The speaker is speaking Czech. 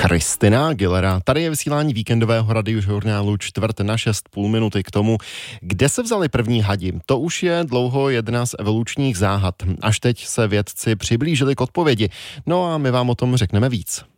Christina Aguilera. Tady je vysílání víkendového radiožurnálu 5:45 k tomu, kde se vzali první hadi. To už je dlouho jedna z evolučních záhad. Až teď se vědci přiblížili k odpovědi. No a my vám o tom řekneme víc.